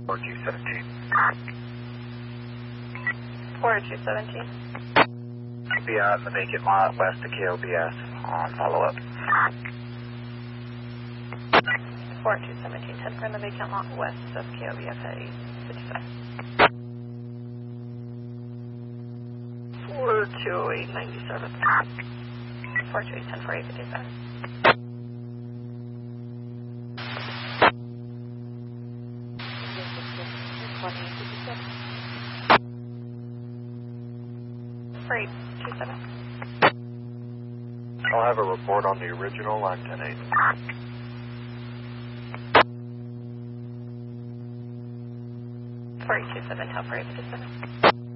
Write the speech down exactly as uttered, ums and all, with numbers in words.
four two seventeen. four two seventeen. Be out in the vacant lot west of K O B S on follow-up. four two seventeen, ten for the vacant lot west of K O B S at eight fifty-five. four two eight ninety-seven. four two eight, ten for eight fifty-five. For eight two seven. I'll have a report on the original line ten eight. For eight two seven, tell for eight fifty-seven.